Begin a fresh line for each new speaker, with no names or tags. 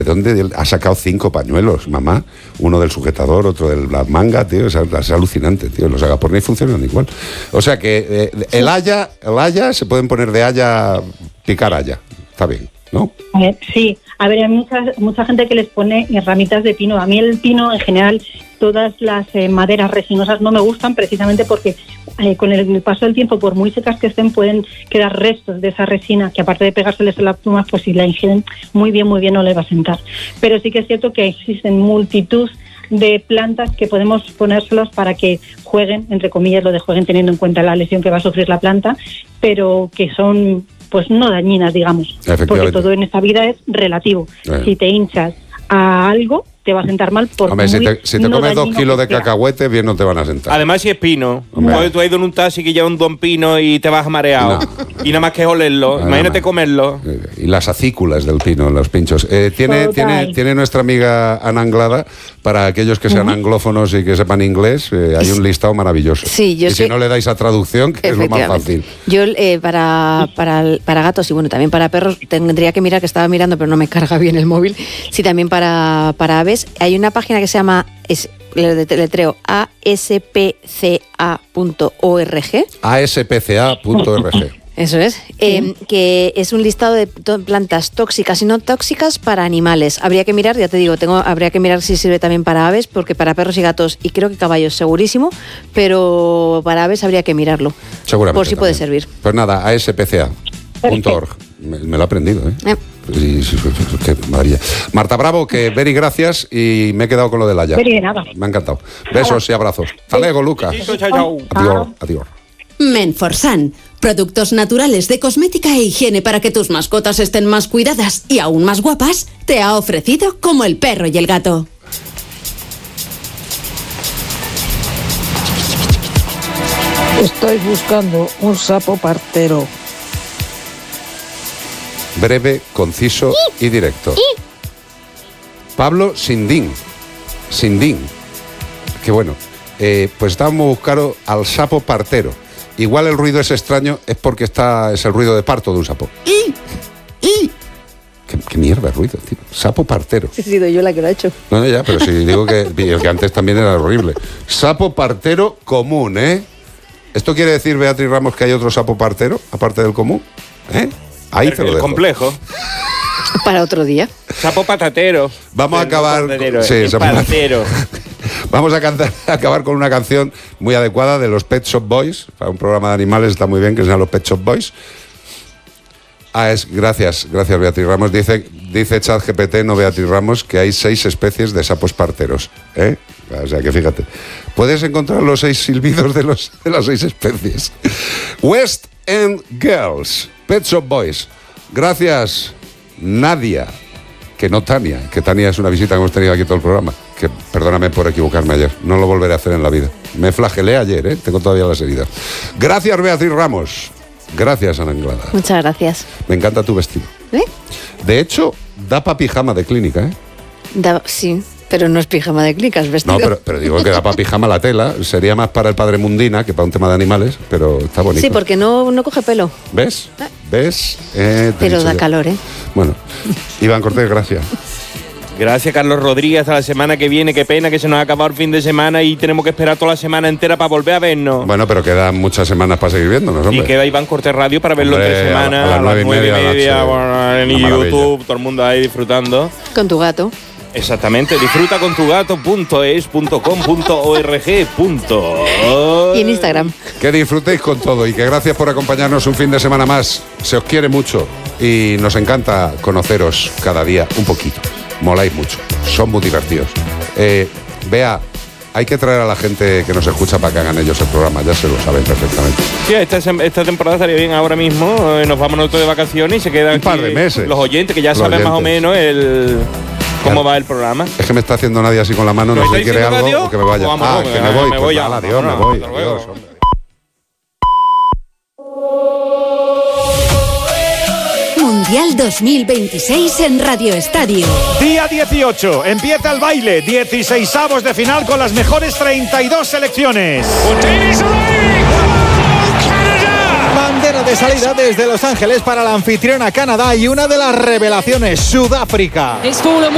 ¿De dónde ha sacado 5 pañuelos, mamá? Uno del sujetador, otro de la manga, tío. Es alucinante, tío. Los agapornis funcionan igual. O sea que el haya, se pueden poner de haya, picar haya. Está bien, ¿no?
Sí. A ver, hay mucha gente que les pone ramitas de pino. A mí el pino, en general, todas las maderas resinosas no me gustan, precisamente porque con el paso del tiempo, por muy secas que estén, pueden quedar restos de esa resina que, aparte de pegárseles a las plumas, pues si la ingieren muy bien no les va a sentar. Pero sí que es cierto que existen multitud de plantas que podemos ponérselos para que jueguen, entre comillas, lo de jueguen teniendo en cuenta la lesión que va a sufrir la planta, pero que son pues no dañinas, digamos, porque todo en esta vida es relativo. Si te hinchas a algo, te va a sentar mal.
Hombre, si te comes 2 kilos de cacahuetes, bien no te van a sentar.
Además, si es pino, tú has ido en un taxi que lleva un don pino y te vas mareado, y nada más que olerlo, imagínate comerlo.
Y las acículas del pino, los pinchos. Tiene nuestra amiga Ana Anglada, para aquellos que sean anglófonos y que sepan inglés, hay un listado maravilloso.
Sí,
si no le dais a traducción, que es lo más fácil.
Yo para gatos y bueno, también para perros, tendría que mirar, que estaba mirando, pero no me carga bien el móvil. Sí, también para aves. Hay una página que se llama, le letreo, aspca.org.
aspca.org.
Eso es, que es un listado de plantas tóxicas y no tóxicas para animales. Habría que mirar, ya te digo, habría que mirar si sirve también para aves, porque para perros y gatos, y creo que caballos segurísimo, pero para aves habría que mirarlo.
Seguramente.
Por si puede servir.
Pues nada, aspca.org. Me lo he aprendido, ¿eh? Qué maravilla. Marta Bravo, que very gracias, y me he quedado con lo del haya. Me ha encantado. Besos y abrazos. Hasta luego, Lucas. Adiós.
Menforsan, productos naturales de cosmética e higiene para que tus mascotas estén más cuidadas y aún más guapas, te ha ofrecido Como el perro y el gato.
Estoy buscando un sapo partero.
Breve, conciso y directo. Pablo Sindín. Qué bueno. Pues estábamos buscando al sapo partero. Igual el ruido es extraño, es porque es el ruido de parto de un sapo. ¿Qué mierda de ruido, tío? Sapo partero.
He sido yo la que lo ha hecho.
No, ya, pero si digo que el que antes también era horrible. Sapo partero común, ¿eh? ¿Esto quiere decir, Beatriz Ramos, que hay otro sapo partero, aparte del común? Ahí te lo dejo.
Complejo.
Para otro día.
Sapo patatero.
Vamos a acabar. Vamos a acabar con una canción muy adecuada de los Pet Shop Boys. Para un programa de animales está muy bien que sean los Pet Shop Boys. Gracias Beatriz Ramos. Dice ChatGPT, no Beatriz Ramos, que hay 6 especies de sapos parteros. O sea que fíjate. Puedes encontrar los 6 silbidos de las 6 especies. West End Girls, Pet Shop Boys. Gracias, Nadia. Que no Tania, que Tania es una visita que hemos tenido aquí todo el programa. Que perdóname por equivocarme ayer, no lo volveré a hacer en la vida. Me flagelé ayer, tengo todavía las heridas. Gracias, Beatriz Ramos. Gracias, Ana Anglada.
Muchas gracias.
Me encanta tu vestido. De hecho, da para pijama de clínica,
Sí, pero no es pijama de clínica, es vestido.
No, pero digo que da para pijama la tela. Sería más para el padre Mundina que para un tema de animales, pero está bonito.
Sí, porque no coge pelo.
¿Ves?
Pero da calor,
Bueno, Iván Cortés, gracias.
Gracias, Carlos Rodríguez. Hasta la semana que viene. Qué pena que se nos ha acabado el fin de semana y tenemos que esperar toda la semana entera para volver a vernos.
Bueno, pero quedan muchas semanas para seguir viéndonos, hombre.
Y queda Iván Cortés Radio para verlo entre semana.
A las 9:30
en YouTube, todo el mundo ahí disfrutando.
Con tu gato.
Exactamente, disfruta con tu gato.es.com.org.
Y en Instagram.
Que disfrutéis con todo y que gracias por acompañarnos un fin de semana más. Se os quiere mucho y nos encanta conoceros cada día un poquito. Moláis mucho, son muy divertidos. Bea, hay que traer a la gente que nos escucha para que hagan ellos el programa, ya se lo saben perfectamente.
Sí, esta temporada estaría bien ahora mismo. Nos vamos nosotros de vacaciones y se quedan
un par de meses.
Los oyentes que ya saben más o menos cómo va el programa.
Es que me está haciendo nadie así con la mano, no sé si quiere algo
adiós?
o que me vaya.
Que me voy.
Me voy. Adiós, me voy. Adiós, hombre.
Mundial 2026 en Radio Estadio.
Día 18, empieza el baile, 16avos de final con las mejores 32 selecciones. Bandera de salida desde Los Ángeles para la anfitriona Canadá y una de las revelaciones, Sudáfrica.